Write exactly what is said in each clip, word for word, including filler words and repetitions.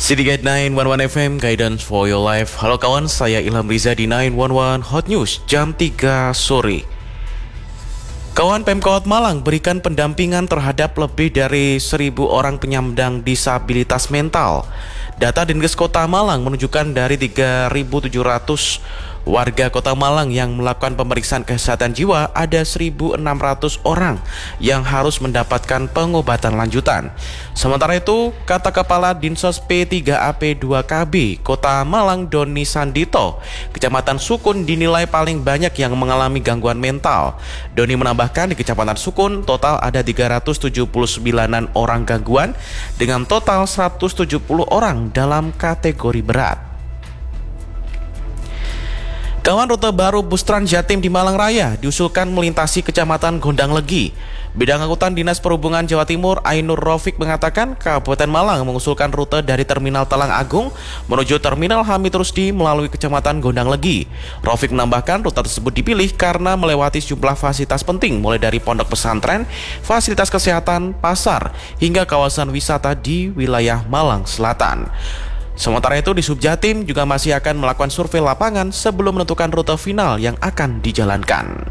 City Gate sembilan satu satu F M, Guidance for Your Life. Halo kawan, saya Ilham Riza di sembilan satu satu Hot News jam tiga sore. Kawan, Pemkot Malang berikan pendampingan terhadap lebih dari seribu orang penyandang disabilitas mental. Data Dinkes Kota Malang menunjukkan dari tiga ribu tujuh ratus warga Kota Malang yang melakukan pemeriksaan kesehatan jiwa, ada seribu enam ratus orang yang harus mendapatkan pengobatan lanjutan. Sementara itu, kata Kepala Dinsos P tiga A P dua K B Kota Malang Doni Sandito, Kecamatan Sukun dinilai paling banyak yang mengalami gangguan mental. Doni menambahkan di Kecamatan Sukun total ada tiga ratus tujuh puluh sembilan orang gangguan dengan total seratus tujuh puluh orang dalam kategori berat. Kawan, rute baru bus Trans Jatim di Malang Raya diusulkan melintasi Kecamatan Gondang Legi. Bidang Angkutan Dinas Perhubungan Jawa Timur Ainur Rafiq mengatakan Kabupaten Malang mengusulkan rute dari Terminal Talang Agung menuju Terminal Hamid Rusdi melalui Kecamatan Gondang Legi. Rafiq menambahkan rute tersebut dipilih karena melewati sejumlah fasilitas penting mulai dari pondok pesantren, fasilitas kesehatan, pasar, hingga kawasan wisata di wilayah Malang Selatan. Sementara itu di Subjatim juga masih akan melakukan survei lapangan sebelum menentukan rute final yang akan dijalankan.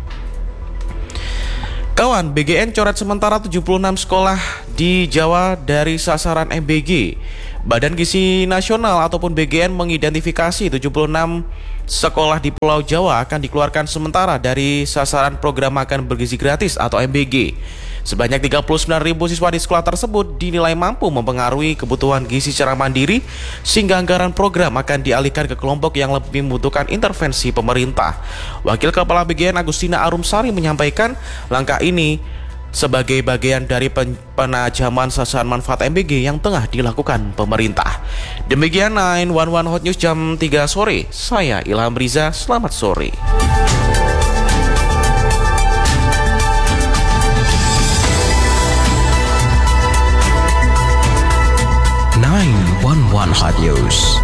Kawan, B G N coret sementara tujuh puluh enam sekolah di Jawa dari sasaran M B G. Badan Gizi Nasional ataupun B G N mengidentifikasi tujuh puluh enam sekolah di Pulau Jawa akan dikeluarkan sementara dari sasaran program makan bergizi gratis atau M B G. Sebanyak tiga puluh sembilan ribu siswa di sekolah tersebut dinilai mampu mempengaruhi kebutuhan gizi secara mandiri, sehingga anggaran program akan dialihkan ke kelompok yang lebih membutuhkan intervensi pemerintah. Wakil Kepala B G N Agustina Arumsari menyampaikan langkah ini sebagai bagian dari penajaman sasaran manfaat M B G yang tengah dilakukan pemerintah. Demikian sembilan satu satu Hot News jam tiga sore. Saya Ilham Riza, selamat sore. sembilan satu satu Hot News.